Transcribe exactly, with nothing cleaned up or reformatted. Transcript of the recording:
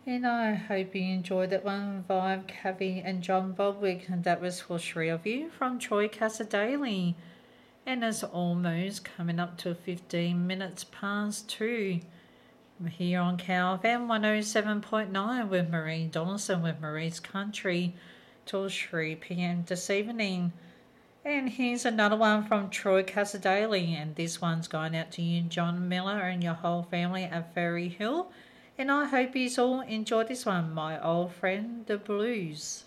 And I hope you enjoyed that one, Vibe, Cavi, and John Bodwick. And that was for three of you from Troy Casadale. And it's almost coming up to fifteen minutes past two. I'm here on Cow F M one oh seven point nine with Marie Donaldson with Marie's Country till three p.m. this evening. And here's another one from Troy Casadale, and this one's going out to you, John Miller, and your whole family at Ferry Hill. And I hope you all enjoy this one, My Old Friend, the Blues.